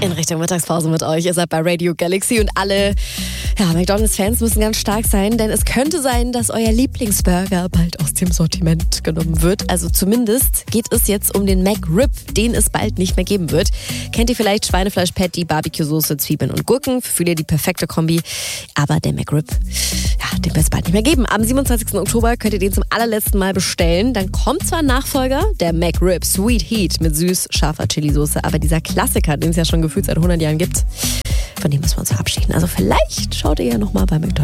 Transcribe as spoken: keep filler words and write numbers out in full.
In Richtung Mittagspause mit euch. Ihr seid bei Radio Galaxy und alle ja, McDonald's-Fans müssen ganz stark sein, denn es könnte sein, dass euer Lieblingsburger bald aus dem Sortiment genommen wird. Also zumindest geht es jetzt um den McRib, den es bald nicht mehr geben wird. Kennt ihr vielleicht Schweinefleisch-Patty, Barbecue-Soße, Zwiebeln und Gurken? Für viele die perfekte Kombi. Aber der McRib, ja, den wird es bald nicht mehr geben. Am siebenundzwanzigsten Oktober könnt ihr den zum allerletzten Mal bestellen. Dann kommt zwar ein Nachfolger, der McRib Sweet Heat mit süß scharfer Chili-Soße, aber dieser Klassiker, den es ja schon gefühlt seit hundert Jahren gibt, von dem müssen wir uns verabschieden. Also vielleicht schaut ihr ja nochmal bei McDonald's.